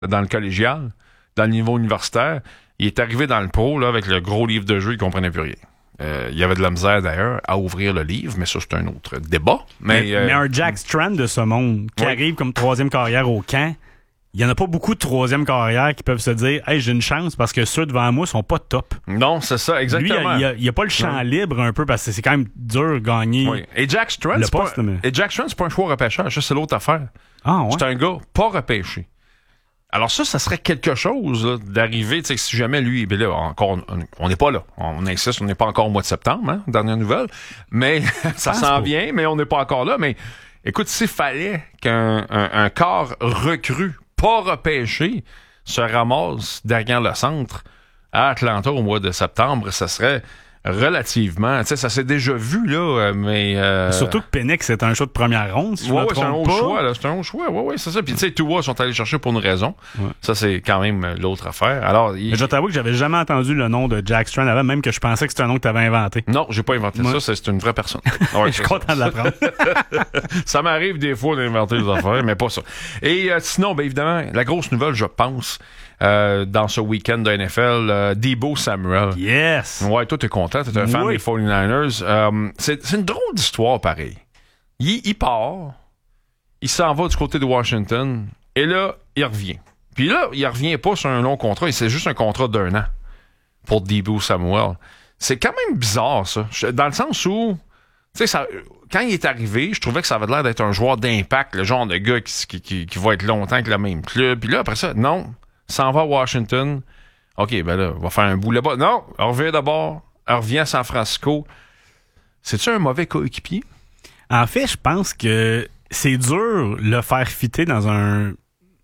dans le collégial, dans le niveau universitaire. Il est arrivé dans le pro là, avec le gros livre de jeu, il comprenait plus rien. Il y avait de la misère d'ailleurs à ouvrir le livre, mais ça c'est un autre débat. Mais un Jack Strand de ce monde qui arrive comme troisième carrière au camp, il n'y en a pas beaucoup de troisième carrière qui peuvent se dire « Hey, j'ai une chance parce que ceux devant moi sont pas top. » Non, c'est ça, exactement. Lui, il n'y a pas le champ libre un peu parce que c'est quand même dur de gagner. Oui. Et Jack Strand, c'est pas un choix repêchage, ça c'est l'autre affaire. Ah, ouais. C'est un gars pas repêché. Alors ça serait quelque chose là, d'arriver, tu sais, si jamais lui, ben là, encore, on n'est pas là. On insiste, on n'est pas encore au mois de septembre, hein, dernière nouvelle. Mais ça s'en vient, mais on n'est pas encore là. Mais écoute, s'il fallait qu'un corps recru, pas repêché, se ramasse derrière le centre à Atlanta au mois de septembre, ça serait relativement, tu sais, ça s'est déjà vu, là, mais... Surtout que Penix, c'est un choix de première ronde, si je me trompe c'est un haut pas. choix, là, c'est un haut choix, ouais, c'est ça. Puis, tu sais, Tua sont allés chercher pour une raison. Ouais. Ça, c'est quand même l'autre affaire. Alors, je t'avoue que j'avais jamais entendu le nom de Jack Strand avant, même que je pensais que c'était un nom que tu avais inventé. Non, j'ai pas inventé ça, c'est une vraie personne. Ouais, je suis content de l'apprendre. Ça m'arrive des fois d'inventer des affaires, mais pas ça. Et sinon, ben évidemment, la grosse nouvelle, je pense, dans ce week-end de NFL, Deebo Samuel. Yes! Ouais, toi, t'es content, t'es un fan des 49ers. C'est une drôle d'histoire, pareil. Il part, il s'en va du côté de Washington, et là, il revient. Puis là, il revient pas sur un long contrat, c'est juste un contrat d'1 an pour Deebo Samuel. C'est quand même bizarre, ça. Dans le sens où, tu sais, quand il est arrivé, je trouvais que ça avait l'air d'être un joueur d'impact, le genre de gars qui va être longtemps avec le même club. Puis là, après ça, non, s'en va à Washington. OK, ben là, on va faire un bout là-bas. Non, on revient d'abord, on revient à San Francisco. C'est-tu un mauvais coéquipier? En fait, je pense que c'est dur le faire fitter dans un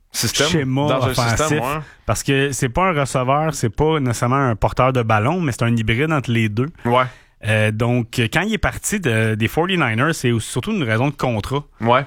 schéma dans offensif. Un système, ouais. Parce que c'est pas un receveur, c'est pas nécessairement un porteur de ballon, mais c'est un hybride entre les deux. Ouais. Donc, quand il est parti des 49ers, c'est surtout une raison de contrat. Ouais.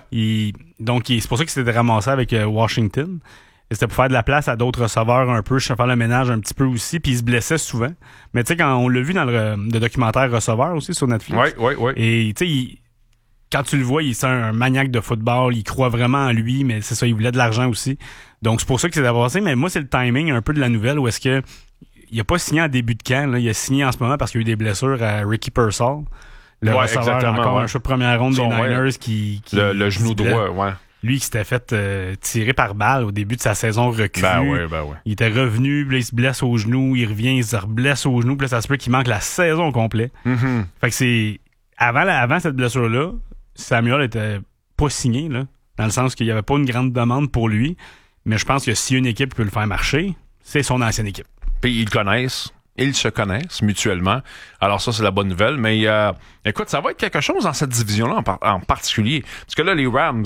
C'est pour ça qu'il s'était ramassé avec Washington. Et c'était pour faire de la place à d'autres receveurs un peu, faire le ménage un petit peu aussi, puis il se blessait souvent. Mais tu sais, quand on l'a vu dans le documentaire Receveur aussi sur Netflix. Ouais. Et tu sais, quand tu le vois, c'est un maniaque de football, il croit vraiment en lui, mais c'est ça, il voulait de l'argent aussi. Donc c'est pour ça que c'est avancé. Mais moi, c'est le timing un peu de la nouvelle où est-ce que il a pas signé en début de camp, là, il a signé en ce moment parce qu'il y a eu des blessures à Ricky Pearsall. Le receveur, encore un choix de première ronde des Niners qui le genou droit, ouais. Lui qui s'était fait tirer par balle au début de sa saison recrue. Ben ouais. Il était revenu, puis là, il se blesse au genou, il revient, il se reblesse au genou, puis là, ça se peut qu'il manque la saison au complet. Mm-hmm. Fait que c'est... Avant cette blessure-là, Samuel était pas signé, là, dans le sens qu'il n'y avait pas une grande demande pour lui, mais je pense que si une équipe peut le faire marcher, c'est son ancienne équipe. Puis ils se connaissent mutuellement. Alors ça, c'est la bonne nouvelle. Mais écoute, ça va être quelque chose dans cette division-là en particulier. Parce que là, les Rams...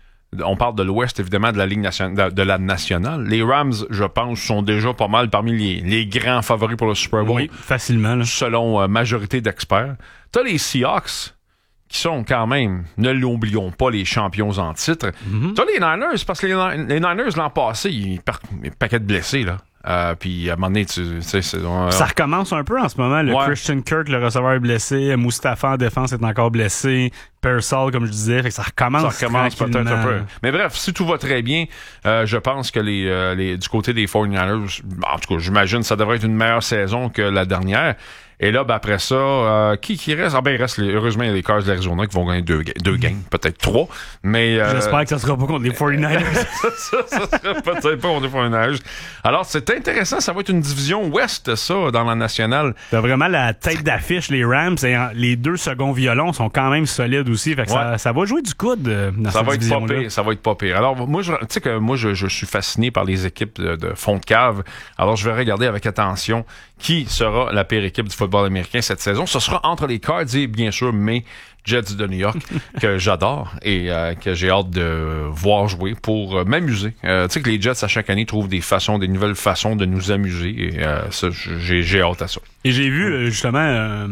On parle de l'Ouest, évidemment, de la Ligue nationale, de la nationale. Les Rams, je pense, sont déjà pas mal parmi les grands favoris pour le Super Bowl. Oui, facilement. Là. Selon majorité d'experts. T'as les Seahawks, qui sont quand même, ne l'oublions pas, les champions en titre. Mm-hmm. T'as les Niners, parce que les Niners, l'an passé, ils partent un paquet de blessés, là. Puis à un moment donné, tu sais, ça recommence un peu en ce moment. Christian Kirk, le receveur, est blessé. Mustafa en défense est encore blessé. Pearsall, comme je disais, fait que ça recommence peut-être un peu. Mais bref, si tout va très bien, je pense que du côté des 49ers, en tout cas, j'imagine que ça devrait être une meilleure saison que la dernière. Et là, ben après ça, qui reste? Ah ben il reste heureusement les Cards de l'Arizona qui vont gagner deux games, peut-être 3. Mais j'espère que ça sera pas contre les 49ers. ça sera peut-être pas contre les 49ers. Alors c'est intéressant, ça va être une division ouest, ça, dans la nationale. T'as vraiment la tête d'affiche, les Rams, et les deux seconds violons sont quand même solides aussi. Fait que ça va jouer du coude dans cette division-là. Ça va être pas pire. Alors moi, tu sais que moi je suis fasciné par les équipes de fond de cave. Alors je vais regarder avec attention qui sera la pire équipe du football américain cette saison. Ce sera entre les Cards et bien sûr mes Jets de New York que j'adore et que j'ai hâte de voir jouer pour m'amuser. Tu sais que les Jets à chaque année trouvent des nouvelles façons de nous amuser et ça, j'ai hâte à ça. Et j'ai vu justement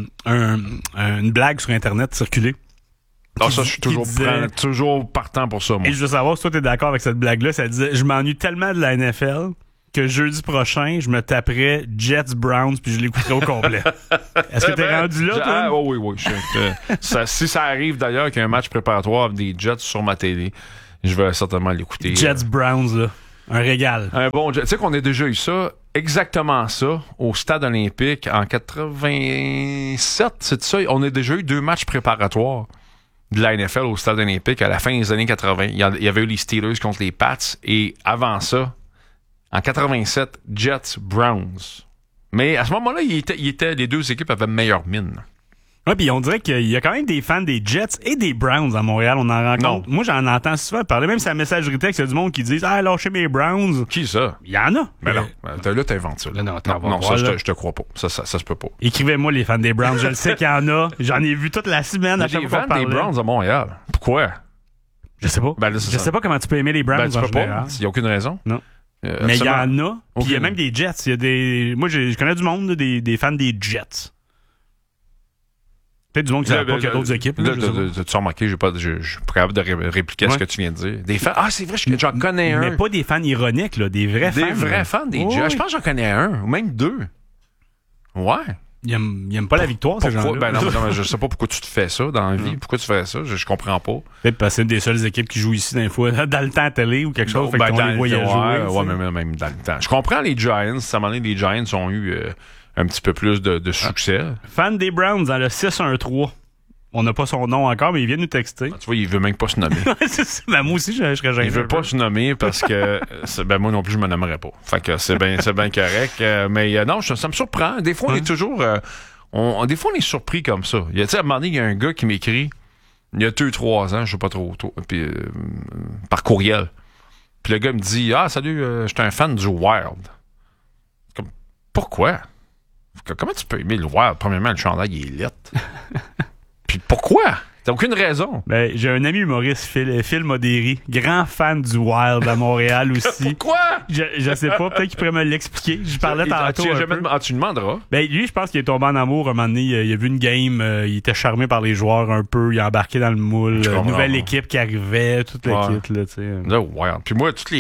une blague sur Internet circuler. Ah, ça, je suis toujours partant pour ça, moi. Et je veux savoir si toi t'es d'accord avec cette blague-là. Ça disait, je m'ennuie tellement de la NFL que jeudi prochain, je me taperais Jets-Browns puis je l'écouterais au complet. Est-ce que t'es rendu là, toi? Oui. Si ça arrive d'ailleurs qu'il y a un match préparatoire des Jets sur ma télé, je vais certainement l'écouter. Jets-Browns, là. Un régal. Un bon jet. Tu sais qu'on a déjà eu ça, exactement ça, au stade olympique en 87, c'est ça? On a déjà eu 2 matchs préparatoires de la NFL au stade olympique à la fin des années 80. Il y avait eu les Steelers contre les Pats et avant ça, en 87, Jets, Browns. Mais à ce moment-là, les deux équipes avaient meilleure mine. Ouais, puis on dirait qu'il y a quand même des fans des Jets et des Browns à Montréal. On en rencontre. Moi, j'en entends souvent parler. Même si la messagerie texte, il y a du monde qui dit « Ah, lâchez mes Browns. » Qui ça? Il y en a. Mais non. Là, t'inventes ça. Non, ça, je te crois pas. Ça se peut pas. Écrivez-moi les fans des Browns. Je le sais qu'il y en a. J'en ai vu toute la semaine à chaque fois qu'on parlait. Des Browns à Montréal. Pourquoi? Je sais pas. Là, je sais pas comment tu peux aimer les Browns tu peux pas. Il n'y a aucune raison. Non. Mais il y en a. Puis il y a même des Jets. Il y a des. Moi, je connais du monde, des fans des Jets. Peut-être du monde qui ne savent pas qu'il y a d'autres équipes. Tu as remarqué, je suis capable de répliquer ce que tu viens de dire. Des fans. Ah, c'est vrai, j'en connais un. Mais pas des fans ironiques, là, des vrais fans. Des vrais fans des Jets. Je pense que j'en connais un, ou même 2. Ouais. Ils aiment pas la victoire, ces gens-là. Ben non, je sais pas pourquoi tu te fais ça dans la vie. Pourquoi tu fais ça? Je comprends pas. Peut-être parce que c'est une des seules équipes qui jouent ici, d'un fois, dans le temps à télé ou quelque chose. Fait qu'on les voyait jouer. Ouais, même dans le temps. Je comprends les Giants. À un moment donné, les Giants ont eu un petit peu plus de succès. Fan des Browns dans le 6-1-3. On n'a pas son nom encore, mais il vient nous texter. Tu vois, il veut même pas se nommer. Moi aussi, je serais gêné. Il veut pas se nommer parce que moi non plus, je me nommerais pas. Fait que c'est bien correct. Mais non, ça me surprend. Des fois, on est toujours... des fois, on est surpris comme ça. Tu sais, à un moment donné, il y a un gars qui m'écrit, il y a 2-3 ans, je sais pas trop, puis, par courriel. Puis le gars me dit, « salut, je suis un fan du Wild. » Comme, pourquoi? Comment tu peux aimer le Wild? Premièrement, le chandail, il est lettre. Puis pourquoi? T'as aucune raison. Ben, j'ai un ami humoriste, Phil Modéry, grand fan du Wild à Montréal aussi. Pourquoi? Je sais pas, peut-être qu'il pourrait me l'expliquer. Je parlais tantôt. Tu demanderas. Ben, lui, je pense qu'il est tombé en amour un moment donné. Il a vu une game, il était charmé par les joueurs un peu, il a embarqué dans le moule. Nouvelle équipe qui arrivait, toute l'équipe, là, tu sais. Le Wild. Puis moi, toutes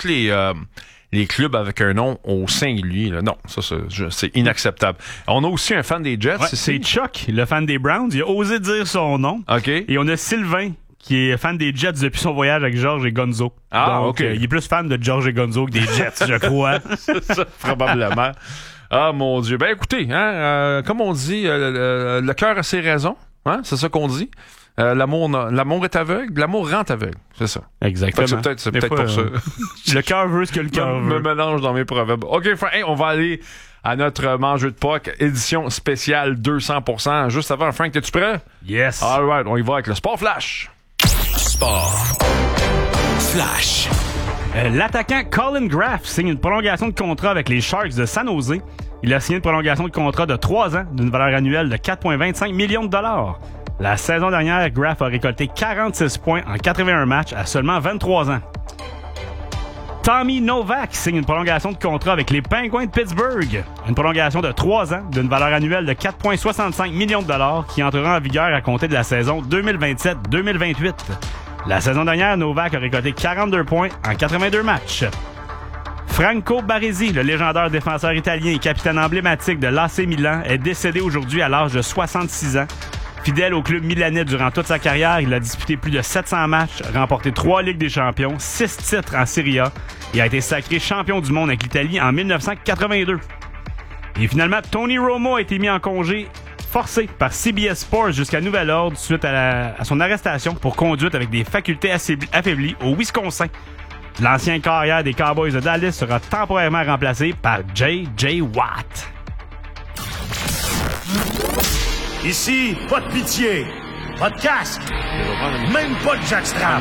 les clubs avec un nom au singulier, là. Non, ça, c'est inacceptable. On a aussi un fan des Jets. Ouais, c'est Chuck, le fan des Browns. Il a osé dire son nom. OK. Et on a Sylvain, qui est fan des Jets depuis son voyage avec George et Gonzo. Donc, OK. Il est plus fan de George et Gonzo que des Jets, je crois. C'est ça, probablement. Ah, mon Dieu. Ben, écoutez, comme on dit, le cœur a ses raisons. Hein? C'est ça qu'on dit. L'amour est aveugle, l'amour rend aveugle, c'est ça. Exactement. C'est peut-être pour ça. Le cœur veut ce que le cœur veut. Me mélange dans mes proverbes. OK, Frank, on va aller à notre mangeux de Pâques, édition spéciale 200%. Juste avant, Frank, es-tu prêt? Yes. All right, on y va avec le Sport Flash. Sport Flash. L'attaquant Colin Graff signe une prolongation de contrat avec les Sharks de San Jose. Il a signé une prolongation de contrat de 3 ans d'une valeur annuelle de 4,25 millions de dollars. La saison dernière, Graff a récolté 46 points en 81 matchs à seulement 23 ans. Tommy Novak signe une prolongation de contrat avec les Penguins de Pittsburgh. Une prolongation de 3 ans d'une valeur annuelle de 4,65 millions de dollars qui entrera en vigueur à compter de la saison 2027-2028. La saison dernière, Novak a récolté 42 points en 82 matchs. Franco Baresi, le légendaire défenseur italien et capitaine emblématique de l'AC Milan, est décédé aujourd'hui à l'âge de 66 ans. Fidèle au club milanais durant toute sa carrière, il a disputé plus de 700 matchs, remporté 3 Ligues des Champions, 6 titres en Serie A et a été sacré champion du monde avec l'Italie en 1982. Et finalement, Tony Romo a été mis en congé forcé par CBS Sports jusqu'à nouvel ordre suite à son arrestation pour conduite avec des facultés affaiblies au Wisconsin. L'ancien carrière des Cowboys de Dallas sera temporairement remplacé par J.J. Watt. Ici, pas de pitié, pas de casque, même pas de jackstrap.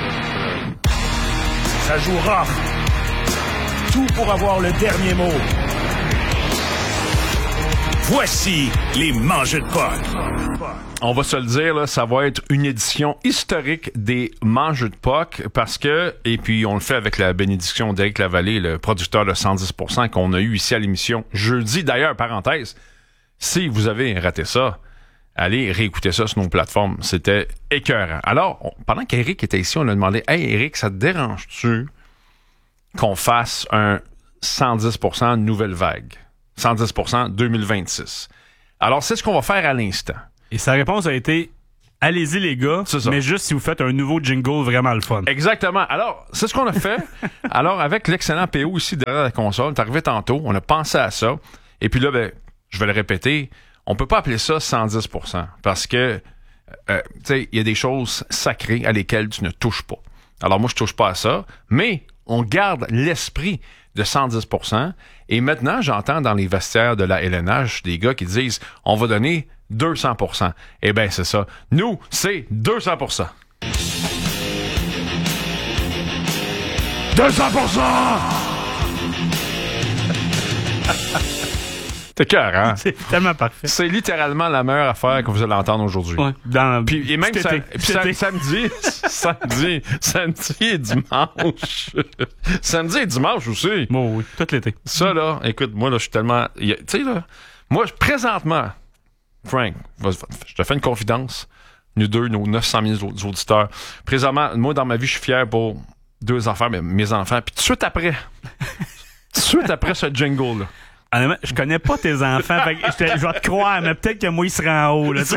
Ça joue rough. Tout pour avoir le dernier mot. Voici les mangeux de Pâques. On va se le dire, là, ça va être une édition historique des mangeux de Pâques parce que, et puis on le fait avec la bénédiction d'Éric Lavallée, le producteur de 110% qu'on a eu ici à l'émission jeudi. D'ailleurs, parenthèse, si vous avez raté ça, allez réécouter ça sur nos plateformes. C'était écœurant. Alors, pendant qu'Éric était ici, on a demandé « Hey, Éric, ça te dérange-tu qu'on fasse un 110% nouvelle vague? 110% 2026. » Alors, c'est ce qu'on va faire à l'instant. Et sa réponse a été Allez-y, les gars, C'est ça. mais juste si vous faites un nouveau jingle vraiment le fun. Exactement. Alors, c'est ce qu'on a fait. Alors, avec l'excellent PO ici derrière la console, t'es arrivé tantôt, on a pensé à ça. Et puis là, ben, je vais le répéter, on peut pas appeler ça 110%. Parce que, tu sais, il y a des choses sacrées à lesquelles tu ne touches pas. Alors, moi, je touche pas à ça, mais on garde l'esprit de 110%. Et maintenant, j'entends dans les vestiaires de la LNH des gars qui disent, on va donner 200%. Eh ben, c'est ça. Nous, c'est 200%. 200%! T'es cœur, hein? C'est tellement parfait. C'est littéralement la meilleure affaire que vous allez entendre aujourd'hui. Ouais, Puis, et même cet été. samedi et dimanche. Samedi et dimanche aussi. Bon, oui, tout l'été. Ça, là, écoute, moi, là, je suis tellement... Tu sais, là, moi, présentement, Frank, je te fais une confidence. Nous deux, nos 900 000 auditeurs. Présentement, moi, dans ma vie, je suis fier pour deux affaires, mes enfants. Puis tout de suite après ce jingle-là. Honnêtement, je connais pas tes enfants, fait que je vais te croire, mais peut-être que moi, il sera en haut. Là,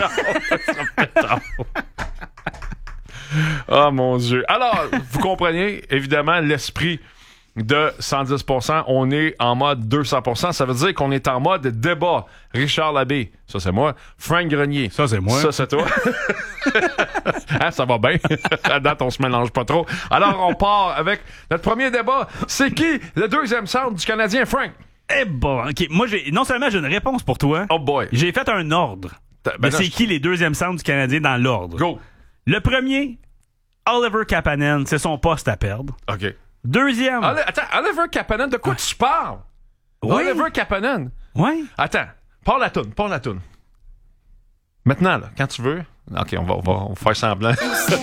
oh mon Dieu. Alors, vous comprenez, évidemment, l'esprit de 110%. On est en mode 200%. Ça veut dire qu'on est en mode débat. Richard Labbé, ça c'est moi. Frank Grenier, ça c'est moi. Ça c'est toi. Hein, ça va bien. À date, on se mélange pas trop. Alors, on part avec notre premier débat. C'est qui le deuxième centre du Canadien, Frank? Eh bon, ok. Moi, non seulement j'ai une réponse pour toi. Oh boy. J'ai fait un ordre. Ben c'est qui les deuxièmes centres du Canadien dans l'ordre? Go. Le premier, Oliver Kapanen, c'est son poste à perdre. OK. Deuxième. Attends, Oliver Kapanen, de quoi tu parles? Oui. Oliver Kapanen? Oui. Attends, pars la toune. Maintenant, là, quand tu veux. OK, on va faire semblant.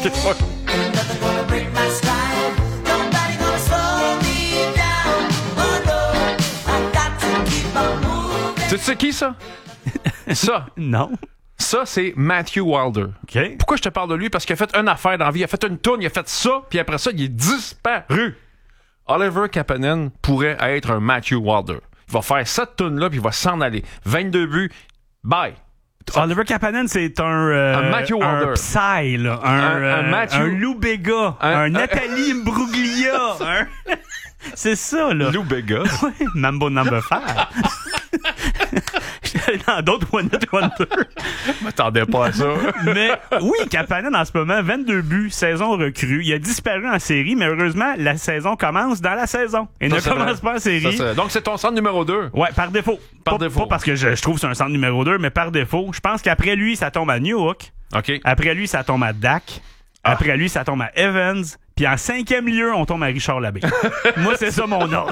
Tu sais qui, ça? Ça. Non. Ça, c'est Matthew Wilder. OK. Pourquoi je te parle de lui? Parce qu'il a fait une affaire dans la vie. Il a fait une tourne, il a fait ça, puis après ça, il est disparu. Oliver Kapanen pourrait être un Matthew Wilder. Il va faire cette tourne-là, puis il va s'en aller. 22 buts. Bye. Oliver Kapanen, c'est un Matthew Wilder. Un Psy, là. Un Lou Béga. Un Nathalie Mbruglia. C'est ça, là. Lou Béga. Oui, Mambo Number 5. J'étais dans d'autres One Hit Wonder. Je m'attendais pas à ça. Mais oui, Kapanen, en ce moment, 22 buts, saison recrue. Il a disparu en série, mais heureusement, la saison commence dans la saison. Et ne commence pas en série. Donc, c'est ton centre numéro 2. Ouais, par défaut. Pas parce que je trouve que c'est un centre numéro 2, mais par défaut. Je pense qu'après lui, ça tombe à Newhook. OK. Après lui, ça tombe à Dak. Après lui, ça tombe à Evans. Puis en 5e lieu, on tombe à Richard Labbé. Moi, c'est ça mon ordre.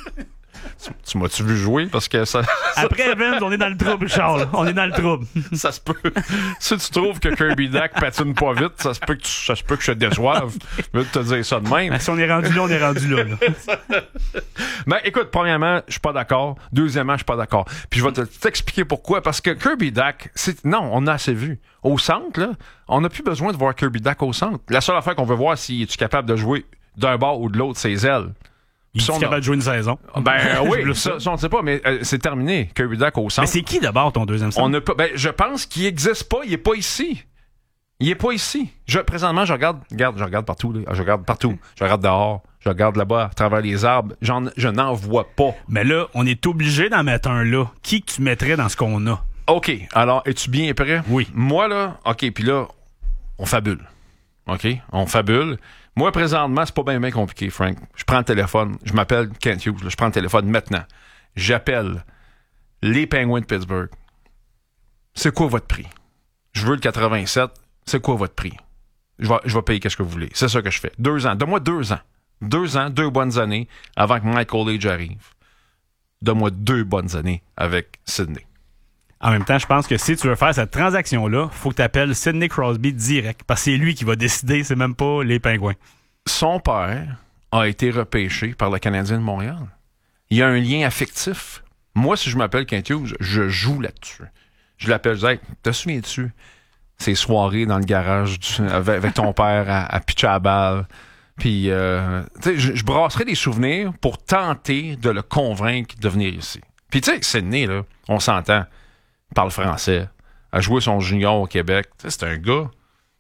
Tu m'as-tu vu jouer? Parce que ça... Après Evans, on est dans le trouble, Richard. On est dans le trouble. Ça se peut. Si tu trouves que Kirby Dak patine pas vite, ça se peut que je te déçoive. Je veux te dire ça de même. Si on est rendu là, on est rendu là. Ben, écoute, premièrement, je suis pas d'accord. Deuxièmement, je suis pas d'accord. Puis je vais t'expliquer pourquoi. Parce que Kirby Dak, non, on a assez vu. Au centre, là, on n'a plus besoin de voir Kirby Dak au centre. La seule affaire qu'on veut voir, si es-tu capable de jouer d'un bord ou de l'autre, ses ailes. Il est capable de jouer une saison. Ben oui, ça on ne sait pas, mais c'est terminé. Kirby Dak au centre. Mais c'est qui d'abord ton deuxième centre? Je pense qu'il n'existe pas. Il est pas ici. Présentement, je regarde partout. Là. Je regarde partout. Je regarde dehors. Je regarde là-bas, à travers les arbres. Je n'en vois pas. Mais là, on est obligé d'en mettre un là. Qui que tu mettrais dans ce qu'on a? OK. Alors, es-tu bien prêt? Oui. Moi, là, OK, puis là, on fabule. OK? On fabule. Moi, présentement, c'est pas bien compliqué, Frank. Je prends le téléphone. Je m'appelle Kent Hughes. Là, je prends le téléphone maintenant. J'appelle les Penguins de Pittsburgh. C'est quoi votre prix? Je veux le 87. C'est quoi votre prix? Je vais payer qu'est-ce que vous voulez. C'est ça que je fais. 2 ans. Donne-moi 2 ans. 2 ans, 2 bonnes années avant que Michael Age arrive. Donne-moi 2 bonnes années avec Sidney. En même temps, je pense que si tu veux faire cette transaction-là, faut que tu appelles Sidney Crosby direct. Parce que c'est lui qui va décider, c'est même pas les Pingouins. Son père a été repêché par le Canadien de Montréal. Il y a un lien affectif. Moi, si je m'appelle Kent Hughes, je joue là-dessus. Je l'appelle, je dis, hey, te souviens-tu ces soirées dans le garage avec ton père à pitcher à la balle? Puis, je brasserai des souvenirs pour tenter de le convaincre de venir ici. Puis, tu sais, Sidney, là, on s'entend. Il parle français, a joué son junior au Québec. C'est un gars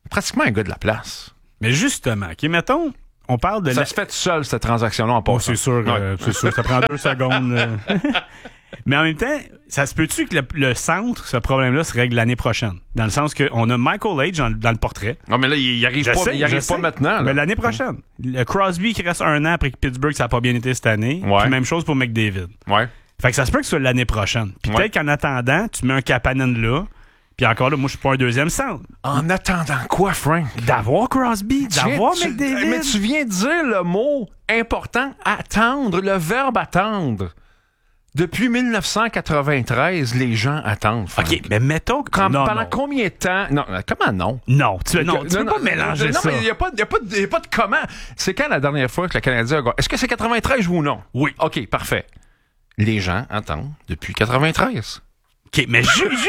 Pratiquement un gars de la place. Mais justement, OK, mettons, on parle de... Ça se fait tout seul, cette transaction-là, en passant. C'est sûr, c'est sûr, ça prend 2 secondes. Mais en même temps, ça se peut-tu que le centre, ce problème-là, se règle l'année prochaine? Dans le sens qu'on a Michael H dans le portrait. Non, mais là, il arrive pas maintenant. Là. Mais l'année prochaine. Le Crosby qui reste 1 an après que Pittsburgh, ça n'a pas bien été cette année. Ouais. Puis même chose pour McDavid. Ouais. Fait que ça se peut que ce soit l'année prochaine. Puis peut-être qu'en attendant, tu mets un Kapanen là. Puis encore là, moi, je suis pas un deuxième centre. En attendant quoi, Frank? D'avoir Crosby, d'avoir McDavid. Mais tu viens de dire le mot important, attendre, le verbe attendre. Depuis 1993, les gens attendent. Frank. OK, mais mettons que... Pendant combien de temps... Non, comment non? Non, tu peux pas mélanger ça. Non, mais il n'y a pas de comment. C'est quand la dernière fois que le Canadien a gagné? Est-ce que c'est 93 ou non? Oui. OK, parfait. Les gens attendent depuis 93. OK, mais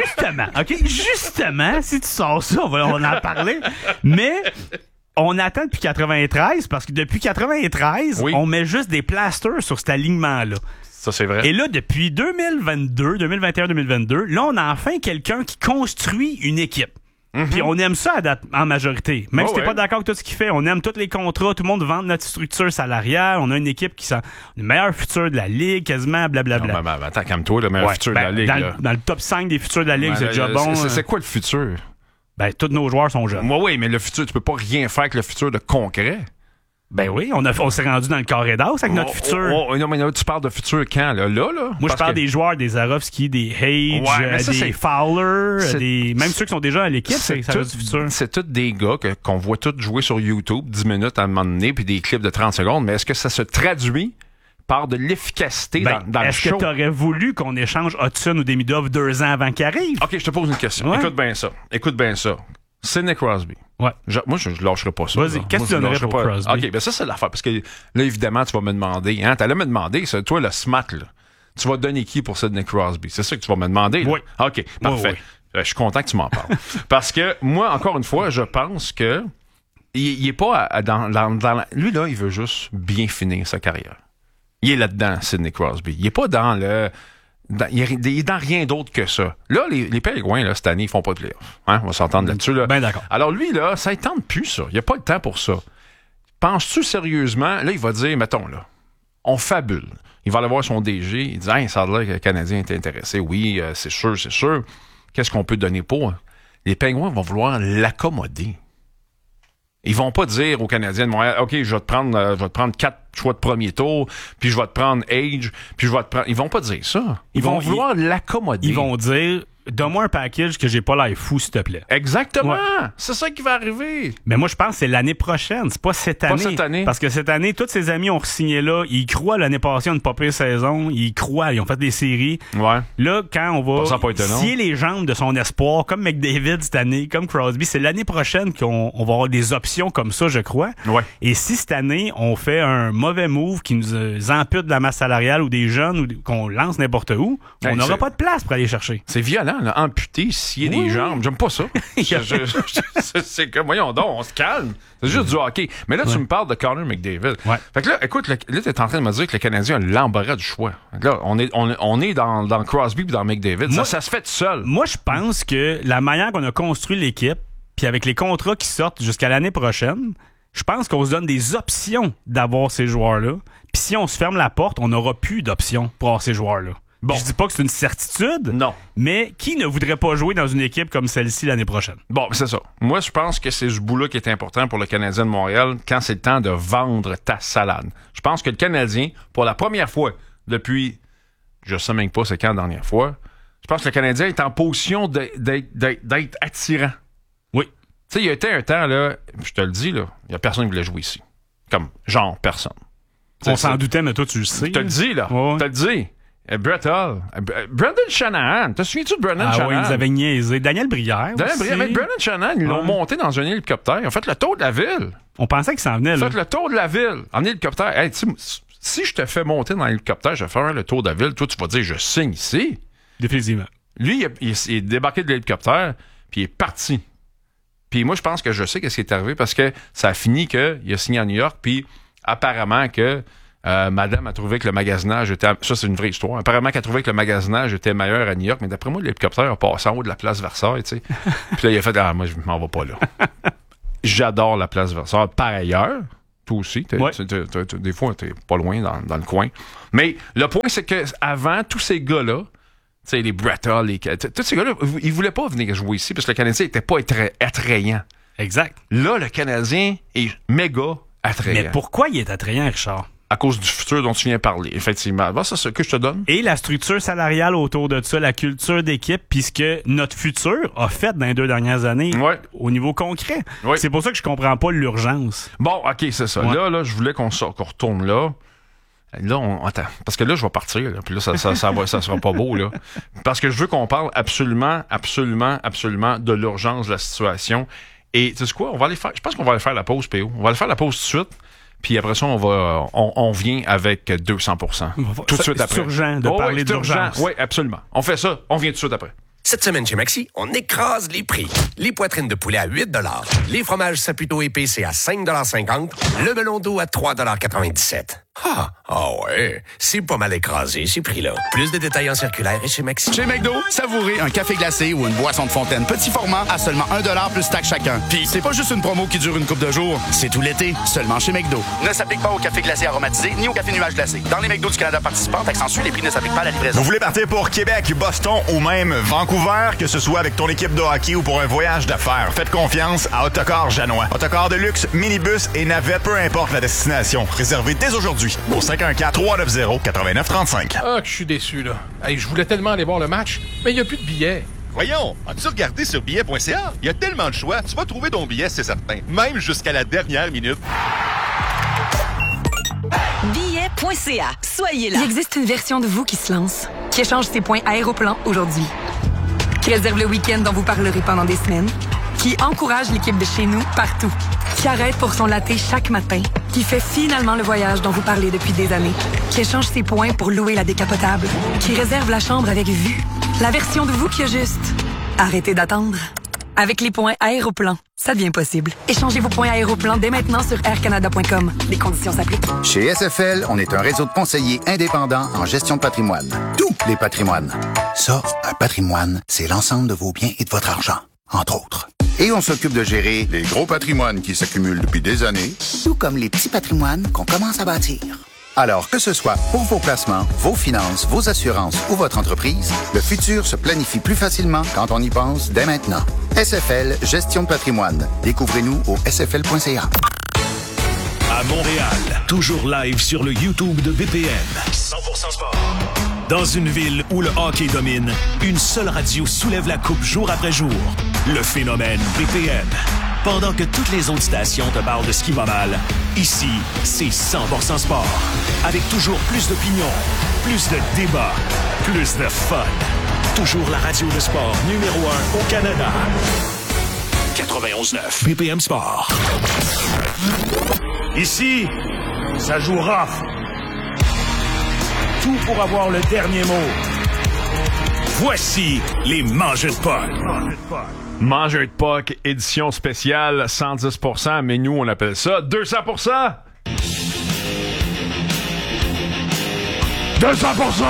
justement, si tu sors ça, on va en parler. Mais on attend depuis 93 parce que depuis 93, on met juste des plasters sur cet alignement-là. Ça, c'est vrai. Et là, depuis 2021-2022, là, on a enfin quelqu'un qui construit une équipe. Mm-hmm. Puis on aime ça en majorité. Même si t'es pas d'accord avec tout ce qu'il fait, on aime tous les contrats, tout le monde vend notre structure salariale, on a une équipe qui sent le meilleur futur de la Ligue, quasiment, blablabla. Non, attends, calme-toi, le meilleur futur de la Ligue. Dans le top 5 des futurs de la Ligue, c'est déjà bon. C'est quoi le futur? Ben, tous nos joueurs sont jeunes. Oui, mais le futur, tu peux pas rien faire avec le futur de concret. Ben oui, on s'est rendu dans le carré d'as avec notre futur. Non, mais là, tu parles de futur quand, là? Moi, je parle des joueurs, des Zarovski, des Hage, des Fowler, même ceux qui sont déjà à l'équipe, ça reste du futur. C'est tous des gars qu'on voit tous jouer sur YouTube 10 minutes à un moment donné, puis des clips de 30 secondes, mais est-ce que ça se traduit par de l'efficacité dans le show? Est-ce que tu aurais voulu qu'on échange Hudson ou Demidov 2 ans avant qu'il arrive? OK, je te pose une question. Ouais. Écoute bien ça. Sidney Crosby. Ouais. Moi, je lâcherai pas ça. Vas-y, qu'est-ce que tu donnerais pour Crosby? OK, ben ça, c'est l'affaire. Parce que là, évidemment, tu vas me demander. Hein, t'allais me demander, toi, le SMAT, là. Tu vas donner qui pour Sidney Crosby? C'est ça que tu vas me demander? Là? Oui. OK, parfait. Oui. Je suis content que tu m'en parles. Parce que moi, encore une fois, je pense que il est pas lui, là, il veut juste bien finir sa carrière. Il est là-dedans, Sidney Crosby. Il est pas dans le... il est dans rien d'autre que ça. Là, les Pérégoins, là, cette année, ils font pas de playoff. Hein? On va s'entendre là-dessus. Là. Ben d'accord. Alors lui, là, ça ne tente plus, ça. Il n'y a pas le temps pour ça. Penses-tu sérieusement, là, il va dire, mettons, là, on fabule. Il va aller voir son DG, il dit, hey, ça a l'air que le Canadien est intéressé. Oui, c'est sûr. Qu'est-ce qu'on peut donner pour? Les Pérégoins vont vouloir l'accommoder. Ils vont pas dire aux Canadiens de Montréal, OK, je vais te prendre 4 choix de premier tour, puis je vais te prendre Age, puis je vais te prendre... Ils vont pas dire ça. Ils vont vouloir l'accommoder. Ils vont dire, donne-moi un package que j'ai pas l'air fou, s'il te plaît. Exactement. Ouais. C'est ça qui va arriver. Mais moi, je pense que c'est l'année prochaine. C'est pas cette année. Pas cette année. Parce que cette année, tous ses amis ont re-signé là. Ils croient l'année passée à une pas pire saison. Ils croient. Ils ont fait des séries. Ouais. Là, quand on va scier les jambes de son espoir, comme McDavid cette année, comme Crosby, c'est l'année prochaine qu'on va avoir des options comme ça, je crois. Ouais. Et si cette année, on fait un mauvais move qui nous ampute de la masse salariale ou des jeunes ou qu'on lance n'importe où, on n'aura pas de place pour aller chercher. C'est violent, là. Amputer, scier des jambes. J'aime pas ça. C'est comme, voyons donc, on se calme. C'est juste du hockey. Mais là, tu me parles de Connor McDavid. Ouais. Fait que là, écoute, là, t'es en train de me dire que le Canadien a l'embarras du choix. Là, on est dans Crosby et dans McDavid. Ça se fait tout seul. Moi, je pense que la manière qu'on a construit l'équipe, puis avec les contrats qui sortent jusqu'à l'année prochaine, je pense qu'on se donne des options d'avoir ces joueurs-là. Puis si on se ferme la porte, on n'aura plus d'options pour avoir ces joueurs-là. Bon. Je dis pas que c'est une certitude, non. Mais qui ne voudrait pas jouer dans une équipe comme celle-ci l'année prochaine? Bon, c'est ça. Moi, je pense que c'est ce bout-là qui est important pour le Canadien de Montréal quand c'est le temps de vendre ta salade. Je pense que le Canadien, pour la première fois depuis, je sais même pas c'est quand la dernière fois, je pense que le Canadien est en position d'être attirant. Oui. Tu sais, il y a été un temps, là, je te le dis, là, il y a personne qui voulait jouer ici. Comme, genre, personne. On s'en doutait, mais toi, tu le sais. Je te le dis, là. Ouais. Je te le dis. Brett Hull. Brendan Shanahan. Te souviens-tu de Brendan Shanahan? Ah oui, ils avaient niaisé. Daniel Brière. Avec Brendan Shanahan, ils l'ont monté dans un hélicoptère. Ils ont fait le tour de la ville. On pensait qu'il s'en venait, là. Ils ont fait le tour de la ville en hélicoptère. Hey, si je te fais monter dans l'hélicoptère, je vais faire le tour de la ville. Toi, tu vas dire, je signe ici. Définitivement. Lui, il est débarqué de l'hélicoptère, puis il est parti. Puis moi, je pense que je sais qu'est-ce qui est arrivé parce que ça a fini qu'il a signé à New York, puis apparemment que madame a trouvé que le magasinage était... Ça, c'est une vraie histoire. Apparemment qu'elle a trouvé que le magasinage était meilleur à New York, mais d'après moi, l'hélicoptère a passé en haut de la place Versailles, tu sais. Puis là, il a fait « Ah, moi, je m'en vais pas là. » j'adore la place Versailles. Par ailleurs, toi aussi, Ouais. des fois, t'es pas loin dans le coin. Mais le point, c'est que avant, tous ces gars-là, tu sais, les Bretta, tous ces gars-là, ils voulaient pas venir jouer ici parce que le Canadien était pas attrayant. Exact. Là, le Canadien est méga attrayant. Mais pourquoi il est attrayant, Richard? À cause du futur dont tu viens parler, effectivement. Ça, c'est ce que je te donne. Et la structure salariale autour de ça, la culture d'équipe, puisque notre futur a fait dans les 2 dernières années au niveau concret. Ouais. C'est pour ça que je comprends pas l'urgence. Bon, OK, c'est ça. Ouais. Là, je voulais qu'on retourne là. Là, attends. Parce que là, je vais partir. Là, puis là, ça sera pas beau, là. Parce que je veux qu'on parle absolument de l'urgence de la situation. Et tu sais quoi? On va aller faire. Je pense qu'on va aller faire la pause, PO. On va aller faire la pause tout de suite. Puis après ça, on vient avec 200%. Tout de suite après. C'est urgent de parler d'urgence. Oui, absolument. On fait ça. On vient tout de suite après. Cette semaine chez Maxi, on écrase les prix. Les poitrines de poulet à 8 $, les fromages Saputo épicés à 5,50 $, le melon d'eau à 3,97 $. Ouais, c'est pas mal écrasé, ces prix-là. Plus de détails en circulaire et chez Maxi. Chez McDo, savourez un café glacé ou une boisson de fontaine petit format à seulement 1 $ plus taxe chacun. Puis c'est pas juste une promo qui dure une couple de jours, c'est tout l'été, seulement chez McDo. Ne s'applique pas au café glacé aromatisé ni au café nuage glacé. Dans les McDo du Canada participants, accentuent, les prix ne s'appliquent pas à la livraison. Vous voulez partir pour Québec, Boston ou même Vancouver, que ce soit avec ton équipe de hockey ou pour un voyage d'affaires, faites confiance à Autocar Janois. Autocar de luxe, minibus et navette, peu importe la destination. Réservez dès aujourd'hui au 514-390-8935. Ah, que je suis déçu, là. Hey, je voulais tellement aller voir le match, mais il n'y a plus de billets. Voyons, as-tu regardé sur billet.ca? Il y a tellement de choix, tu vas trouver ton billet, c'est certain. Même jusqu'à la dernière minute. Billet.ca. Soyez là. Il existe une version de vous qui se lance, qui échange ses points Aéroplan aujourd'hui, qui réserve le week-end dont vous parlerez pendant des semaines, qui encourage l'équipe de chez nous partout, qui arrête pour son latte chaque matin, qui fait finalement le voyage dont vous parlez depuis des années, qui échange ses points pour louer la décapotable, qui réserve la chambre avec vue. La version de vous qui a juste arrêtez d'attendre. Avec les points Aéroplan, ça devient possible. Échangez vos points Aéroplan dès maintenant sur aircanada.com. Les conditions s'appliquent. Chez SFL, on est un réseau de conseillers indépendants en gestion de patrimoine. Tous les patrimoines. Ça, un patrimoine, c'est l'ensemble de vos biens et de votre argent, entre autres. Et on s'occupe de gérer les gros patrimoines qui s'accumulent depuis des années, tout comme les petits patrimoines qu'on commence à bâtir. Alors, que ce soit pour vos placements, vos finances, vos assurances ou votre entreprise, le futur se planifie plus facilement quand on y pense dès maintenant. SFL, gestion de patrimoine. Découvrez-nous au sfl.ca. À Montréal, toujours live sur le YouTube de BPM. 100% sport. Dans une ville où le hockey domine, une seule radio soulève la coupe jour après jour. Le phénomène BPM. Pendant que toutes les autres stations te parlent de ce qui va mal, ici, c'est 100% sport. Avec toujours plus d'opinions, plus de débats, plus de fun. Toujours la radio de sport numéro 1 au Canada. 91.9 BPM Sport. Ici, ça joue rough. Tout pour avoir le dernier mot. Voici les Mangeurs de Puck. Mangeurs de Puck, édition spéciale, 110%, mais nous, on appelle ça 200%! 200%!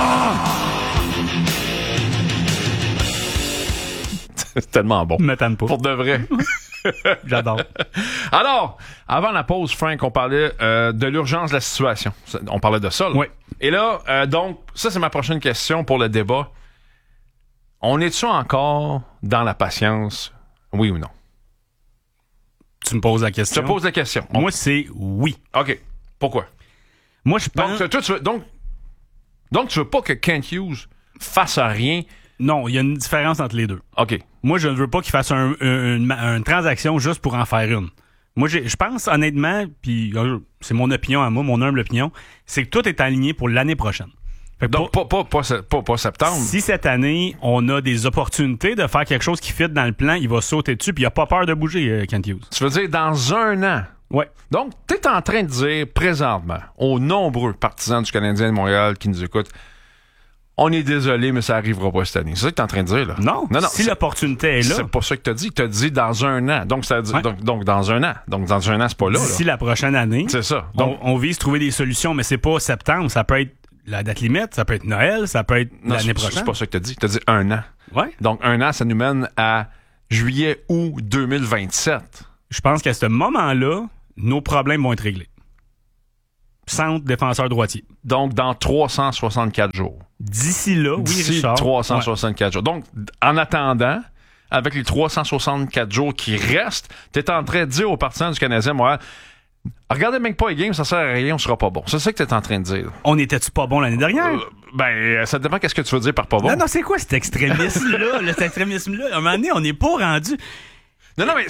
C'est tellement bon. Me tanne pas. Pour de vrai. J'adore. Alors, avant la pause, Frank, on parlait de l'urgence de la situation. On parlait de ça, là. Oui. Et là, donc, ça, c'est ma prochaine question pour le débat. On est-tu encore dans la patience, oui ou non? Tu me poses la question? Je te pose la question. Moi, c'est oui. OK. Pourquoi? Moi, je pense... Donc, tu veux pas que Kent Hughes fasse rien? Non, il y a une différence entre les deux. OK. Moi, je ne veux pas qu'il fasse une transaction juste pour en faire une. Moi, je pense honnêtement, puis c'est mon opinion à moi, mon humble opinion, c'est que tout est aligné pour l'année prochaine. Donc, pas septembre. Si cette année, on a des opportunités de faire quelque chose qui fit dans le plan, il va sauter dessus, puis il n'a pas peur de bouger, Kent Hughes. Tu veux dire dans un an? Ouais. Donc, tu es en train de dire présentement aux nombreux partisans du Canadien de Montréal qui nous écoutent, on est désolé, mais ça n'arrivera pas cette année. C'est ça que tu es en train de dire, là? Non. Si l'opportunité est là. C'est pas ça que tu as dit. Tu as dit dans un an. Donc, ça veut dire, donc dans un an. Donc, dans un an, c'est pas là. D'ici la prochaine année. C'est ça. Donc, on vise trouver des solutions, mais c'est pas septembre. Ça peut être la date limite, ça peut être Noël, ça peut être l'année prochaine. C'est pas ça que tu as dit. Tu as dit un an. Ouais. Donc, un an, ça nous mène à juillet-août 2027. je pense qu'à ce moment-là, nos problèmes vont être réglés. Centre, défenseur, droitier. Donc, dans 364 jours. D'ici là, oui, D'ici Richard. 364 jours. Donc, en attendant, avec les 364 jours qui restent, t'es en train de dire aux partisans du Canadien, moi, regardez même pas les games, ça sert à rien, on sera pas bon. C'est ça que t'es en train de dire. On était-tu pas bon l'année dernière? Ça dépend qu'est-ce que tu veux dire par pas bon. Non, c'est quoi cet extrémisme-là? Cet extrémisme-là? À un moment donné, on n'est pas rendu... Non, mais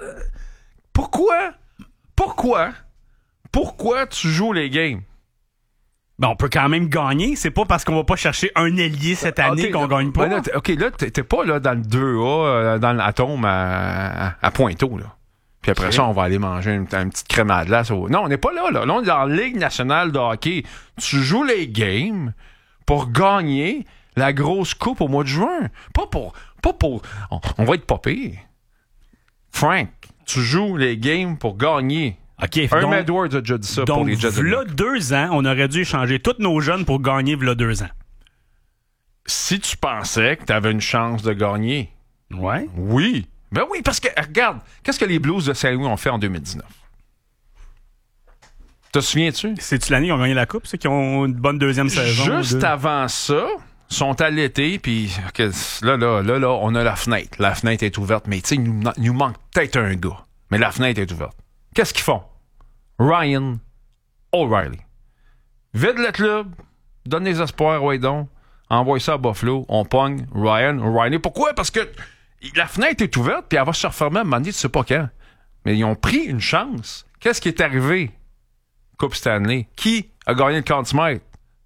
pourquoi tu joues les games? Ben, on peut quand même gagner. C'est pas parce qu'on va pas chercher un ailier cette année qu'on gagne pas. Là, t'es pas là dans le 2A, dans l'atome à Pointeau, là. Puis après ça, on va aller manger une petite crème à glace. Non, on n'est pas là. Là, on est dans la Ligue nationale de hockey. Tu joues les games pour gagner la grosse coupe au mois de juin. Pas pour... On va être pas pire. Frank, tu joues les games pour gagner. Okay, Herm Edwards a déjà dit ça pour les Jets. Donc, v'là 2 ans, on aurait dû échanger tous nos jeunes pour gagner v'là 2 ans. Si tu pensais que tu avais une chance de gagner. Ouais. Oui. Ben oui, parce que, regarde, qu'est-ce que les Blues de Saint-Louis ont fait en 2019? Te souviens-tu? C'est-tu l'année qu'ils ont gagné la Coupe, ceux qui ont une bonne deuxième saison? Juste avant ça, sont à l'été, puis là, on a la fenêtre. La fenêtre est ouverte, mais tu sais, il nous manque peut-être un gars. Mais la fenêtre est ouverte. Qu'est-ce qu'ils font? Ryan O'Reilly. Vide le club, donne les espoirs, ouais donc, envoie ça à Buffalo, on pogne Ryan O'Reilly. Pourquoi? Parce que la fenêtre est ouverte, puis elle va se refermer à un moment donné, tu sais pas quand. Mais ils ont pris une chance. Qu'est-ce qui est arrivé? Coupe Stanley. Qui a gagné le centimètre?